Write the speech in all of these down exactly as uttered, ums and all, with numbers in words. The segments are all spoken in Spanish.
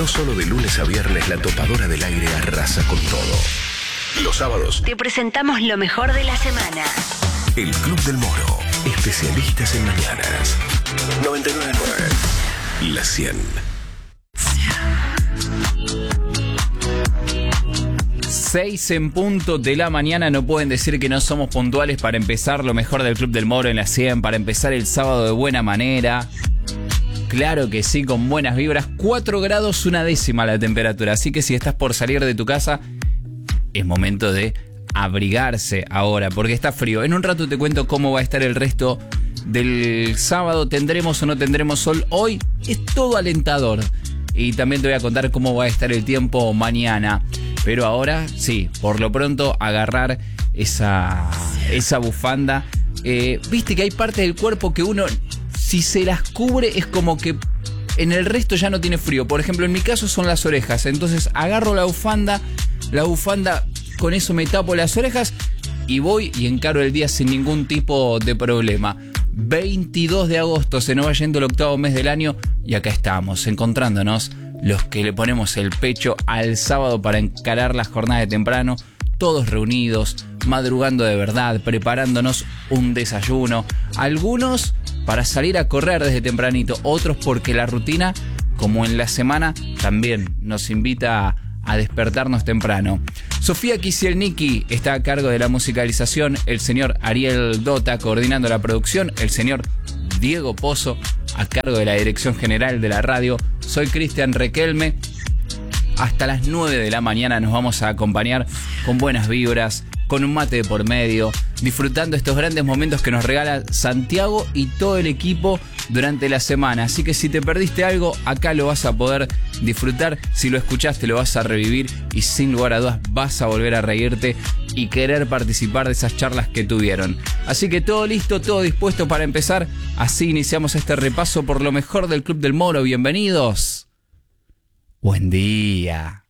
No solo de lunes a viernes la topadora del aire arrasa con todo. Los sábados te presentamos lo mejor de la semana. El Club del Moro. Especialistas en mañanas. noventa y nueve punto nueve. La cien. Seis en punto de la mañana. No pueden decir que no somos puntuales para empezar lo mejor del Club del Moro en la cien, para empezar el sábado de buena manera. Claro que sí, con buenas vibras. Cuatro grados una décima la temperatura. Así que si estás por salir de tu casa, es momento de abrigarse ahora, porque está frío. En un rato te cuento cómo va a estar el resto del sábado. ¿Tendremos o no tendremos sol? Hoy es todo alentador. Y también te voy a contar cómo va a estar el tiempo mañana. Pero ahora, sí, por lo pronto agarrar esa, esa bufanda. Eh, Viste que hay partes del cuerpo que uno, si se las cubre, es como que en el resto ya no tiene frío. Por ejemplo, en mi caso son las orejas. Entonces agarro la bufanda, la bufanda, con eso me tapo las orejas y voy y encaro el día sin ningún tipo de problema. veintidós de agosto, se nos va yendo el octavo mes del año y acá estamos, encontrándonos los que le ponemos el pecho al sábado para encarar las jornadas de temprano, todos reunidos, madrugando de verdad, preparándonos un desayuno, algunos para salir a correr desde tempranito, otros porque la rutina, como en la semana, también nos invita a a despertarnos temprano. Sofía Kisielniki está a cargo de la musicalización, el señor Ariel Dota coordinando la producción, el señor Diego Pozo a cargo de la dirección general de la radio. Soy Cristian Requelme. Hasta las nueve de la mañana nos vamos a acompañar con buenas vibras, con un mate de por medio, disfrutando estos grandes momentos que nos regala Santiago y todo el equipo durante la semana. Así que si te perdiste algo, acá lo vas a poder disfrutar. Si lo escuchaste, lo vas a revivir y sin lugar a dudas vas a volver a reírte y querer participar de esas charlas que tuvieron. Así que todo listo, todo dispuesto para empezar. Así iniciamos este repaso por lo mejor del Club del Moro. Bienvenidos. Buen día.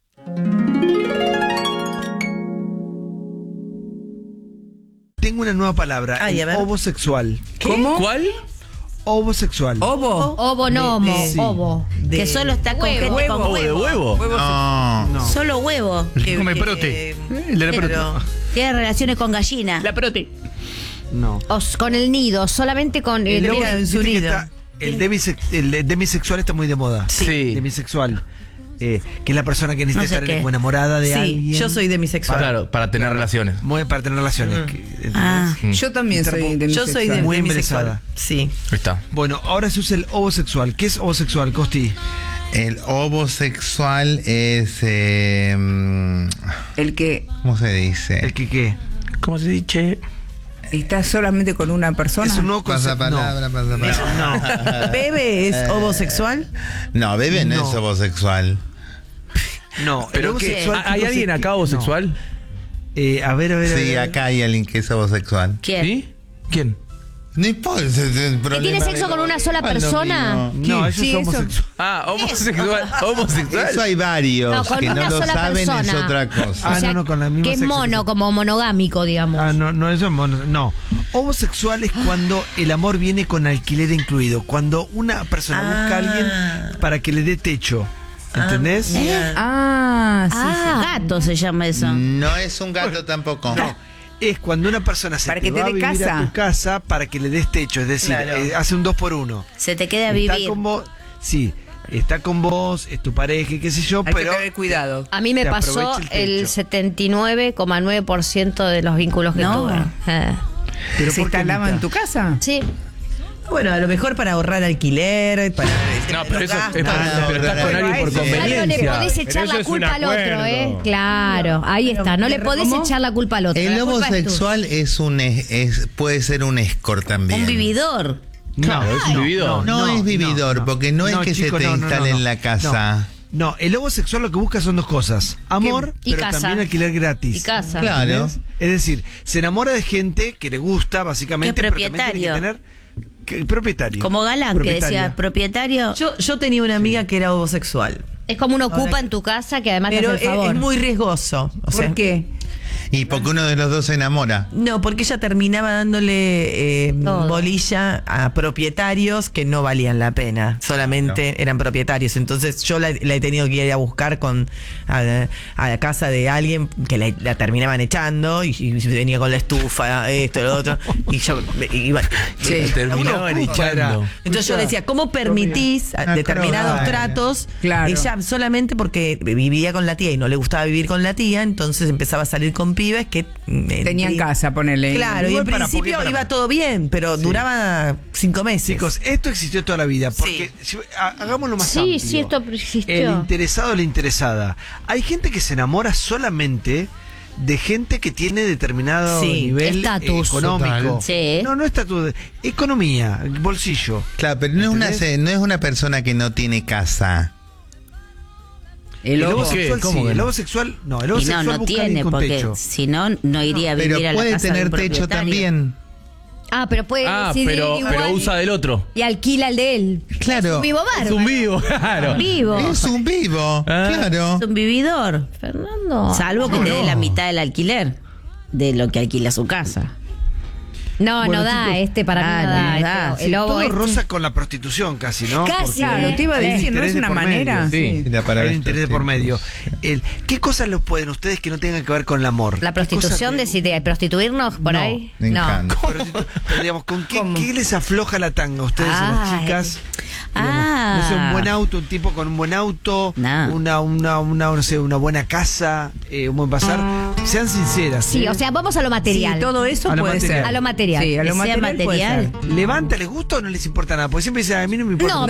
Tengo una nueva palabra, Ay, el a ver. homosexual. ¿Cómo? ¿Cuál? Homosexual. ¿Ovo? Ovo no homo, de- sí. ovo. De- que solo está con gente huevo. con ¿Huevo de huevo. huevo? No. No. Solo huevo. Que- Come que- prote. eh, El de la pero- prote. Tiene relaciones con gallina. La prote. No. O s- con el nido, solamente con El, el, homo- en su viste que nido. está- el demise- el demisexual está muy de moda. Sí. Demisexual. Eh, que es la persona que necesita No sé estar qué. como enamorada de Sí, alguien. yo soy demisexual. Claro, para tener relaciones. Muy para tener relaciones. Mm. que- ¿entendés? Ah. Yo también Estar soy como- de Yo soy de, Muy demisexual. embelesada. Sí. Ahí está. Bueno, ahora se usa el homosexual. ¿Qué es homosexual, Costi? El homosexual es. eh, mm, el que ¿Cómo se dice? ¿El que qué? ¿Cómo se dice? está solamente con una persona. Es un nuevo concepto. Pasapalabra, pasapalabra. No. ¿Bebe es homosexual? No, bebé no, No. es homosexual. No, el ¿Pero qué? homosexual. ¿Hay tipo alguien se- acá homosexual? no. Eh, a ver, a ver. a Sí, ver. acá hay alguien que es homosexual. ¿Quién? ¿Sí? ¿Quién? No importa. es el problema tiene sexo de- con una sola Ah, lo persona? mismo. No, eso Sí, es eso. homosexual. Ah, homosexual. Homosexual. Eso hay varios No, con que no una lo sola saben, es persona. otra cosa. Ah, no, no, con la misma que es sexo mono, que- como monogámico, digamos. Ah, no, no, eso es mono. No. Homosexual es cuando el amor viene con alquiler incluido. Cuando una persona busca a alguien para que le dé techo. ¿Entendés? Ah, sí, Ah, gato se llama eso. No es un gato tampoco. No. Es cuando una persona se Para te que te va a dé vivir casa. a tu casa para que le des techo. Es decir, Claro. eh, hace un dos por uno. Se te queda a Está vivir. con vos, sí, está con vos, es tu pareja, y qué sé yo, Hay pero que tener cuidado. A mí me te pasó aprovecha el el techo. setenta y nueve coma nueve por ciento de los vínculos que No. tuve. Eh. pero ¿Se ¿por qué, instalaba Anita? en tu casa? Sí. Bueno, a lo mejor para ahorrar alquiler, para... No, pero eso es Ah, para, pero estás con alguien por Eso. Claro, no le conveniencia. podés echar la culpa al otro, ¿eh? Claro, ahí está. No le podés ¿cómo? echar la culpa al otro. El La culpa es homosexual es un es, es- puede ser un escort tuya. también. Un vividor. No, es un vividor. No, es vividor, porque no es que se te no, no, instale no, en la no. casa. No, el homosexual lo que busca son dos cosas. Amor, Y pero casa. también alquiler gratis. Y casa. Claro. ¿Entendés? Es decir, se enamora de gente que le gusta, básicamente. Que es pero también tiene propietario. que tener- que- propietario. Como Galán, que Propietaria. decía propietario. Yo, yo tenía una amiga que era homosexual. Es como uno ocupa Ahora- en tu casa que además Pero te es, hace el favor. es muy riesgoso. O ¿Por sea, qué? Y porque uno de los dos se enamora. No, porque ella terminaba dándole eh, Todo. bolilla a propietarios que no valían la pena, solamente eran propietarios. Entonces yo la, la he tenido que ir a buscar con a, a la casa de alguien que la, la terminaban echando y, y venía con la estufa, esto, lo otro. Y yo iba. Sí. me- Terminaban una locura. echando. Entonces yo le decía, ¿cómo permitís a Ah, determinados claro. tratos? Claro. Ella solamente porque vivía con la tía y no le gustaba vivir con la tía, entonces empezaba a salir con pibes que mm, Tenían en- casa, ponele. Claro, y Igual en para, principio porque para- iba todo bien, pero Sí. duraba cinco meses. Chicos, esto existió toda la vida. Porque si- ha- hagámoslo más Sí, amplio. sí, esto existió. El interesado o la interesada. Hay gente que se enamora solamente de gente que tiene determinado Sí, nivel estatus. económico. Total. Sí. No, no estatus, economía, bolsillo. Claro, pero no es, una, ¿Entendés? no es una persona que no tiene casa. El El lobo. lobo sexual ¿Cómo sí, que el no? lobo sexual no, el lobo Y no, sexual no busca a alguien tiene, con porque techo. si no, no iría a vivir Pero a la puede casa de tener un techo propietario. también. Ah, pero puede Ah, decidir pero, igual pero usa del otro. y alquila el de él. Claro. Es un vivo bárbaro. Es un vivo, claro. Vivo. Es un vivo, Ah. claro. Es un vividor. Fernando. Salvo que te dé la mitad del alquiler de lo que alquila su casa. No, Bueno, no da, chicos, este para ah, mí no no da. da. este, Sí, el lobo todo este. rosa con la prostitución casi, ¿no? Casi. Porque Claro, te iba a hay un decir, no es interés de una por manera. medio. Sí. La palabra Hay un interés de por prostitución. medio. El, ¿Qué cosas lo pueden ustedes que no tengan que ver con el amor? La ¿Qué prostitución de cosas si de prostituirnos por No, ahí. Me no. encanta. Prostitu- pero, digamos, ¿con qué, qué les afloja la tanga a ustedes, a las Ay. chicas? Digamos, Ah. No sé, un buen auto, un tipo con un buen auto, No. una, una, una, no sé, una buena casa, eh, un buen pasar. Sean sinceras. Sí, ¿eh? o sea, vamos a lo Sí, material. todo eso A lo puede material. ser. A lo material. Sí, a lo Que sea material, puede material. ser. ¿Levanta, les gusta o no les importa nada? Porque siempre dicen, a mí no me importa. No,